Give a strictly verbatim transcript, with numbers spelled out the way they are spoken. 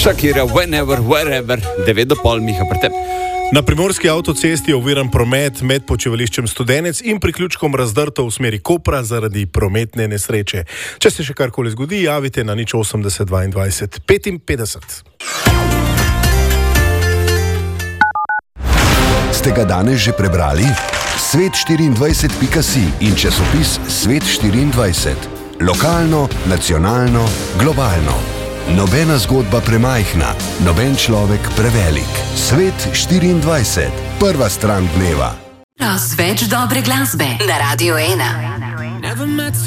Shakira, whenever, wherever, devet do pol, Miha Prtem. Na primorski avtocesti je oviran promet med počivališčem Studenec in priključkom Razdrto v smeri Kopra zaradi prometne nesreče. Če se še karkoli zgodi, javite na nič osemdeset dvaindvajset petinpetdeset. Ste ga danes že prebrali? svet štiriindvajset pika si in časopis Svet štiriindvajset. Lokalno, nacionalno, globalno. Nobena zgodba premajhna, noben človek prevelik. Svet štiriindvajset. Prva stran dneva. Več dobre glasbe na Radio ena.